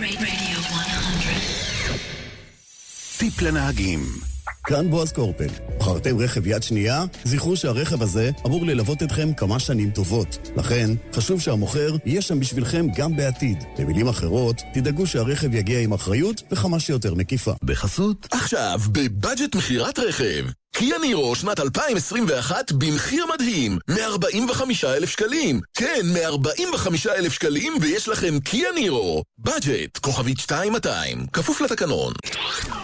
Radio 100. טיפ לנהגים. כאן בועז קורפל. בחרתם רכב יד שנייה? זכרו שהרכב הזה אמור ללוות אתכם כמה שנים טובות. לכן, חשוב שהמוכר יהיה שם בשבילכם גם בעתיד. במילים אחרות, תדאגו שהרכב יגיע עם אחריות וכמה שיותר מקיפה. בחסות. עכשיו, בבאג'ט מחירת רכב. קיה נירו שנת 2021 במחיר מדהים, 145,000 שקלים. כן, 145,000 שקלים ויש לכם קיה נירו. באג'ט, כוכבית 2200, כפוף לתקנון.